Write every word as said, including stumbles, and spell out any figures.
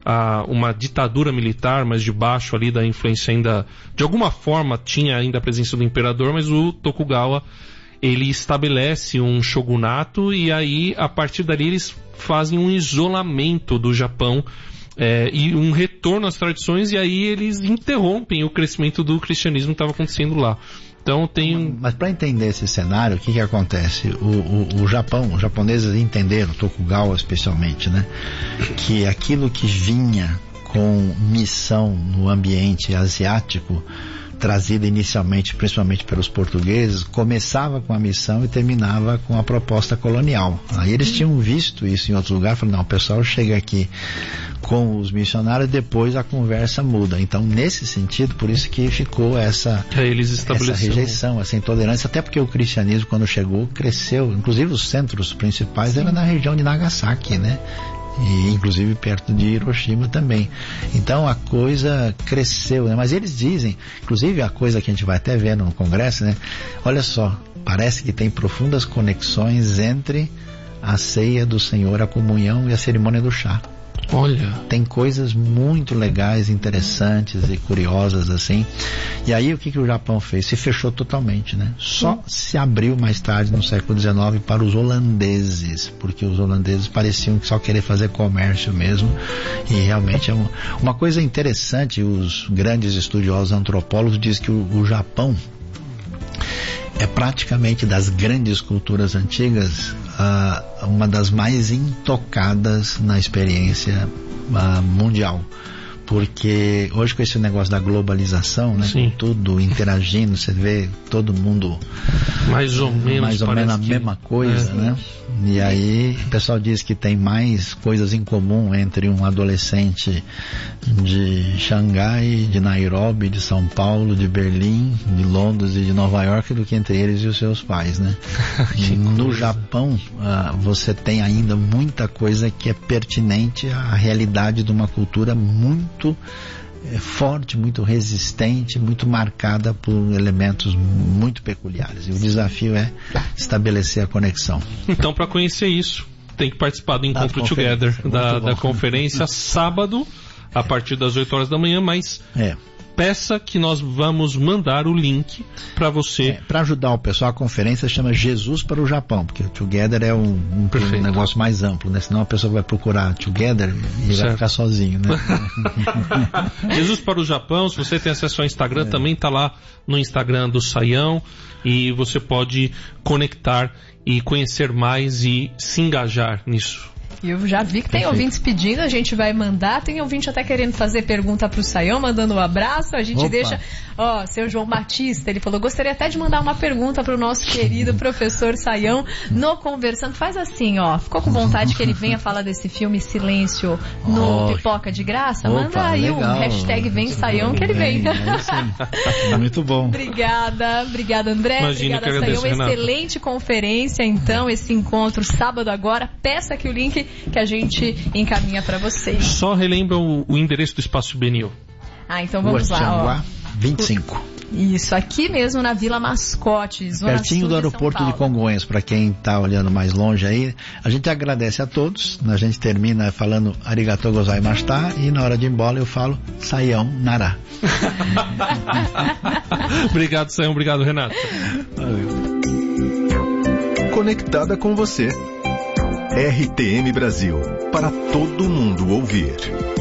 a, uma ditadura militar, mas debaixo ali da influência ainda, de alguma forma tinha ainda a presença do imperador, mas o Tokugawa, ele estabelece um shogunato e aí, a partir dali, eles fazem um isolamento do Japão é, e um retorno às tradições, e aí eles interrompem o crescimento do cristianismo que estava acontecendo lá. Então tem... Mas para entender esse cenário, o que que acontece? O, o, o Japão, os japoneses entenderam, Tokugawa especialmente, né? Que aquilo que vinha com missão no ambiente asiático, trazida inicialmente, principalmente pelos portugueses, começava com a missão e terminava com a proposta colonial. Aí eles tinham visto isso em outros lugares, falaram, não, o pessoal chega aqui com os missionários, depois a conversa muda. Então, nesse sentido, por isso que ficou essa, eles essa rejeição, essa intolerância, até porque o cristianismo, quando chegou, cresceu. Inclusive, os centros principais eram na região de Nagasaki, né? E inclusive perto de Hiroshima também. Então a coisa cresceu, né? Mas eles dizem, inclusive a coisa que a gente vai até ver no congresso, né? Olha só, parece que tem profundas conexões entre a ceia do Senhor, a comunhão e a cerimônia do chá. Olha, tem coisas muito legais, interessantes e curiosas assim. E aí o que que o Japão fez? Se fechou totalmente, né? Só hum. se abriu mais tarde, no século dezenove, para os holandeses, porque os holandeses pareciam que só querer fazer comércio mesmo. E realmente é um, uma coisa interessante. Os grandes estudiosos antropólogos dizem que o, o Japão é praticamente das grandes culturas antigas uh, uma das mais intocadas na experiência uh, mundial. Porque hoje, com esse negócio da globalização, né, com tudo interagindo, você vê todo mundo mais ou menos, mais ou menos a que... mesma coisa, é. né? E aí o pessoal diz que tem mais coisas em comum entre um adolescente de Xangai, de Nairobi, de São Paulo, de Berlim, de Londres e de Nova York do que entre eles e os seus pais, né? No coisa. Japão, uh, você tem ainda muita coisa que é pertinente à realidade de uma cultura muito forte, muito resistente, muito marcada por elementos muito peculiares. E o desafio é estabelecer a conexão. Então, para conhecer isso, tem que participar do Encontro Together, da, da conferência, sábado, a partir das oito horas da manhã, mas... É. Peça que nós vamos mandar o link para você. É, para ajudar o pessoal, a conferência chama Jesus para o Japão, porque o Together é um, um, um negócio mais amplo, né? Senão a pessoa vai procurar Together e certo. vai ficar sozinho, né? Jesus para o Japão, se você tem acesso ao Instagram, é. também está lá no Instagram do Saião, e você pode conectar e conhecer mais e se engajar nisso. Eu já vi que tem Perfeito. ouvintes pedindo, a gente vai mandar. Tem ouvinte até querendo fazer pergunta pro Saião, mandando um abraço. A gente Opa. deixa... Ó, seu João Batista, ele falou, gostaria até de mandar uma pergunta pro nosso querido professor Saião no Conversando. Faz assim, ó, ficou com vontade que ele venha falar desse filme Silêncio no oh. Pipoca de Graça? Opa, Manda aí legal. um hashtag Vem Saião que ele vem. É muito bom. Obrigada, obrigada André. Imagina, obrigada Saião. Excelente conferência, então, esse encontro sábado agora. Peça aqui o link que a gente encaminha para vocês. Só relembra o, o endereço do Espaço Benil. Ah, então vamos Rua lá. Ó. vinte e cinco. Isso, aqui mesmo na Vila Mascote, zona pertinho sul do aeroporto de, de Congonhas, para quem está olhando mais longe aí. A gente agradece a todos. A gente termina falando arigatou gozaimashita e na hora de ir embora eu falo Saião Nará. Obrigado, Saião. Obrigado, Renato. Valeu. Conectada com você. R T M Brasil, para todo mundo ouvir.